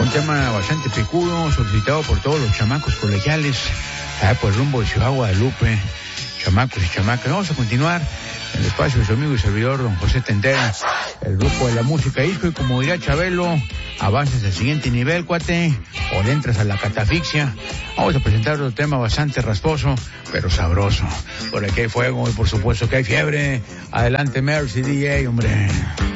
Un tema bastante picudo, solicitado por todos los chamacos colegiales, por el rumbo de Ciudad Guadalupe, chamacos y chamacas. Vamos a continuar en el espacio de su amigo y servidor, don José Tentera, el grupo de la música disco, y como dirá Chabelo, avanzas al siguiente nivel, cuate, o le entras a la catafixia. Vamos a presentar otro tema bastante rasposo, pero sabroso. Por aquí hay fuego y por supuesto que hay fiebre. Adelante, Mercy DJ, hombre.